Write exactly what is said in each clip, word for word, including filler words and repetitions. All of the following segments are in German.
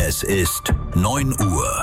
Es ist neun Uhr.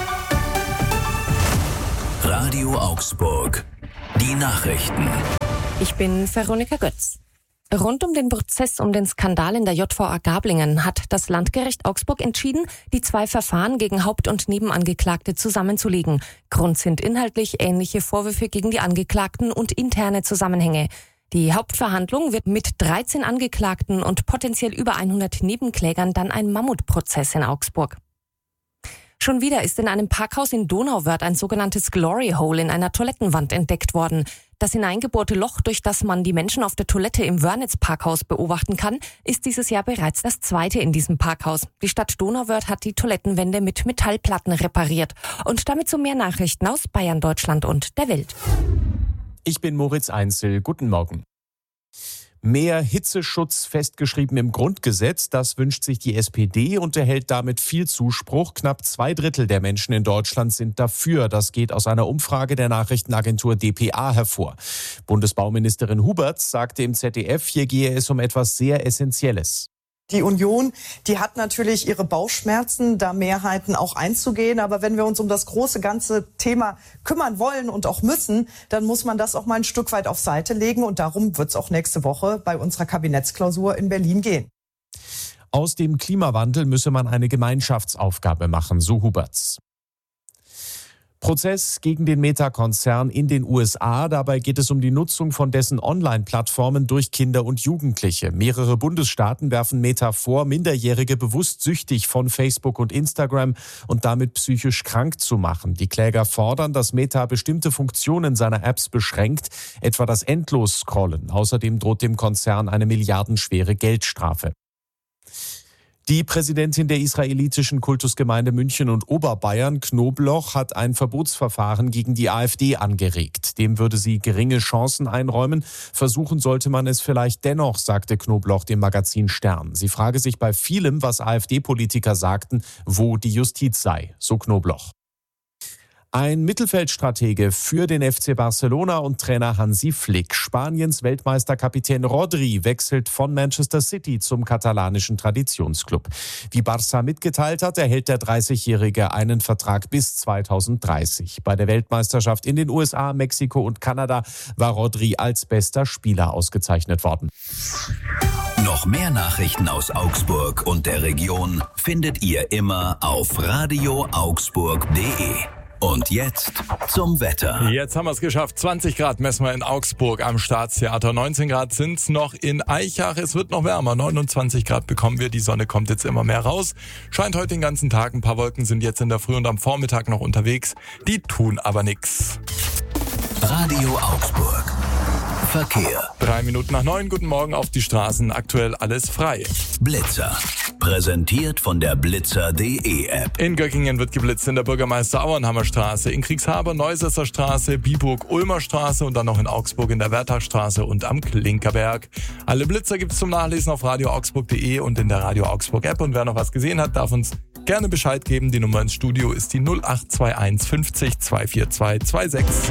Radio Augsburg. Die Nachrichten. Ich bin Veronika Götz. Rund um den Prozess um den Skandal in der J V A Gablingen hat das Landgericht Augsburg entschieden, die zwei Verfahren gegen Haupt- und Nebenangeklagte zusammenzulegen. Grund sind inhaltlich ähnliche Vorwürfe gegen die Angeklagten und interne Zusammenhänge. Die Hauptverhandlung wird mit dreizehn Angeklagten und potenziell über hundert Nebenklägern dann ein Mammutprozess in Augsburg. Schon wieder ist in einem Parkhaus in Donauwörth ein sogenanntes Glory Hole in einer Toilettenwand entdeckt worden. Das hineingebohrte Loch, durch das man die Menschen auf der Toilette im Wörnitz-Parkhaus beobachten kann, ist dieses Jahr bereits das zweite in diesem Parkhaus. Die Stadt Donauwörth hat die Toilettenwände mit Metallplatten repariert. Und damit zu mehr Nachrichten aus Bayern, Deutschland und der Welt. Ich bin Moritz Einzel. Guten Morgen. Mehr Hitzeschutz festgeschrieben im Grundgesetz, das wünscht sich die S P D und erhält damit viel Zuspruch. Knapp zwei Drittel der Menschen in Deutschland sind dafür. Das geht aus einer Umfrage der Nachrichtenagentur D P A hervor. Bundesbauministerin Huberts sagte im Z D F, hier gehe es um etwas sehr Essentielles. Die Union, die hat natürlich ihre Bauchschmerzen, da Mehrheiten auch einzugehen. Aber wenn wir uns um das große ganze Thema kümmern wollen und auch müssen, dann muss man das auch mal ein Stück weit auf Seite legen. Und darum wird es auch nächste Woche bei unserer Kabinettsklausur in Berlin gehen. Aus dem Klimawandel müsse man eine Gemeinschaftsaufgabe machen, so Huberts. Prozess gegen den Meta-Konzern in den U S A. Dabei geht es um die Nutzung von dessen Online-Plattformen durch Kinder und Jugendliche. Mehrere Bundesstaaten werfen Meta vor, Minderjährige bewusst süchtig von Facebook und Instagram und damit psychisch krank zu machen. Die Kläger fordern, dass Meta bestimmte Funktionen seiner Apps beschränkt, etwa das Endlos-Scrollen. Außerdem droht dem Konzern eine milliardenschwere Geldstrafe. Die Präsidentin der israelitischen Kultusgemeinde München und Oberbayern, Knobloch, hat ein Verbotsverfahren gegen die AfD angeregt. Dem würde sie geringe Chancen einräumen. Versuchen sollte man es vielleicht dennoch, sagte Knobloch dem Magazin Stern. Sie frage sich bei vielem, was AfD-Politiker sagten, wo die Justiz sei, so Knobloch. Ein Mittelfeldstratege für den F C Barcelona und Trainer Hansi Flick. Spaniens Weltmeisterkapitän Rodri wechselt von Manchester City zum katalanischen Traditionsclub. Wie Barça mitgeteilt hat, erhält der dreißigjährige einen Vertrag bis zweitausenddreißig. Bei der Weltmeisterschaft in den U S A, Mexiko und Kanada war Rodri als bester Spieler ausgezeichnet worden. Noch mehr Nachrichten aus Augsburg und der Region findet ihr immer auf radio augsburg punkt de. Und jetzt zum Wetter. Jetzt haben wir es geschafft. zwanzig Grad messen wir in Augsburg am Staatstheater. neunzehn Grad sind es noch in Aichach. Es wird noch wärmer. neunundzwanzig Grad bekommen wir. Die Sonne kommt jetzt immer mehr raus. Scheint heute den ganzen Tag. Ein paar Wolken sind jetzt in der Früh und am Vormittag noch unterwegs. Die tun aber nichts. Radio Augsburg. Verkehr. Drei Minuten nach neun. Guten Morgen auf die Straßen. Aktuell alles frei. Blitzer. Präsentiert von der blitzer punkt de App. In Göckingen wird geblitzt in der Bürgermeister-Auernhammer Straße, in Kriegshaber, Neusesser Straße, Biburg, Ulmer Straße und dann noch in Augsburg in der Wertachstraße und am Klinkerberg. Alle Blitzer gibt's zum Nachlesen auf radio augsburg punkt de und in der Radio Augsburg App. Und wer noch was gesehen hat, darf uns gerne Bescheid geben. Die Nummer ins Studio ist die null acht zwei eins fünfzig zwei vier zwei zwei sechs.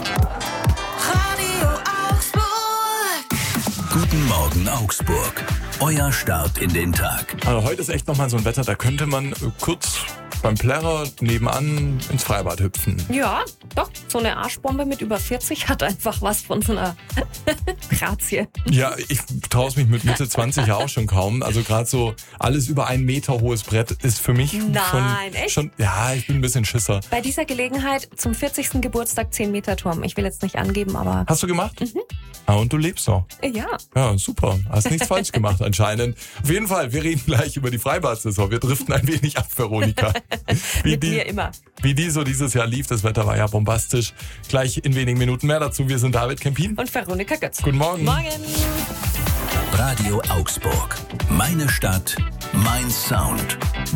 Guten Morgen Augsburg. Euer Start in den Tag. Also heute ist echt nochmal so ein Wetter, da könnte man kurz beim Plärrer nebenan ins Freibad hüpfen. Ja, doch. So eine Arschbombe mit über vierzig hat einfach was von so einer Grazie. Ja, ich traue es mich mit Mitte zwanzig auch schon kaum. Also gerade so alles über ein Meter hohes Brett ist für mich Nein, schon, echt? schon... Ja, ich bin ein bisschen Schisser. Bei dieser Gelegenheit zum vierzigsten Geburtstag zehn Meter Turm. Ich will jetzt nicht angeben, aber... Hast du gemacht? Mhm. Ah, und du lebst noch. Ja. Ja, super. Hast nichts falsch gemacht anscheinend. Auf jeden Fall, wir reden gleich über die Freibad-Saison. Wir driften ein wenig ab, Veronika. Wie Mit die, mir immer. Wie die so dieses Jahr lief, das Wetter war ja bombastisch. Gleich in wenigen Minuten mehr dazu. Wir sind David Kempin. Und Veronika Götz. Guten Morgen. Morgen. Radio Augsburg. Meine Stadt, mein Sound.